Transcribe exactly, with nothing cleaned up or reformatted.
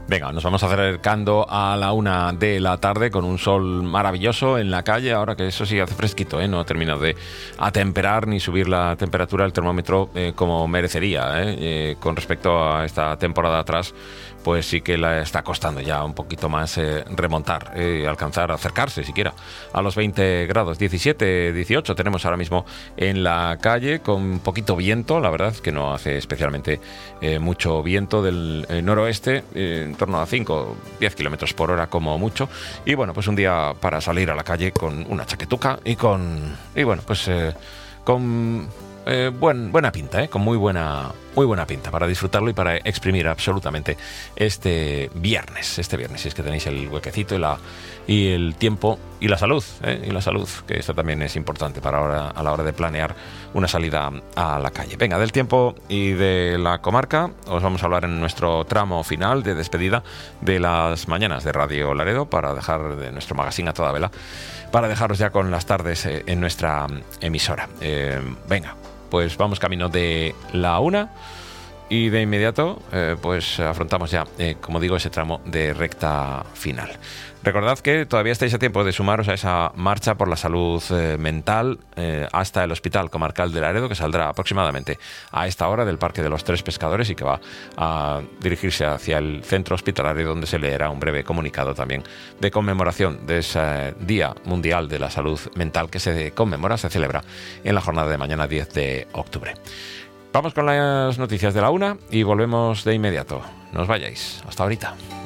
Venga, nos vamos acercando a la una de la tarde con un sol maravilloso en la calle, ahora que eso sí hace fresquito, ¿eh? No ha terminado de atemperar ni subir la temperatura del termómetro eh, como merecería, ¿eh? Eh, con respecto a esta temporada atrás, pues sí que la está costando ya un poquito más eh, remontar, eh, alcanzar, acercarse siquiera a los veinte grados. diecisiete, dieciocho tenemos ahora mismo en la calle, con un poquito viento, la verdad que no hace especialmente eh, mucho viento del eh, noroeste, eh, en torno a cinco, diez kilómetros por hora como mucho. Y bueno, pues un día para salir a la calle con una chaquetuca y con, y bueno, pues eh, con eh, buen, buena pinta, ¿eh? Con muy buena, muy buena pinta para disfrutarlo y para exprimir absolutamente este viernes, este viernes, si es que tenéis el huequecito y la y el tiempo y la salud, ¿eh? y la salud, que esto también es importante para ahora, a la hora de planear una salida a la calle. Venga, del tiempo y de la comarca os vamos a hablar en nuestro tramo final de despedida de las mañanas de Radio Laredo, para dejar de nuestro magazine a toda vela, para dejaros ya con las tardes eh, en nuestra emisora. Eh, venga, pues vamos camino de la una. Y de inmediato, eh, pues afrontamos ya, eh, como digo, ese tramo de recta final. Recordad que todavía estáis a tiempo de sumaros a esa marcha por la salud eh, mental eh, hasta el Hospital Comarcal de Laredo, que saldrá aproximadamente a esta hora del Parque de los Tres Pescadores y que va a dirigirse hacia el centro hospitalario, donde se leerá un breve comunicado también de conmemoración de ese Día Mundial de la Salud Mental, que se conmemora, se celebra en la jornada de mañana diez de octubre. Vamos con las noticias de la una y volvemos de inmediato. No os vayáis. Hasta ahorita.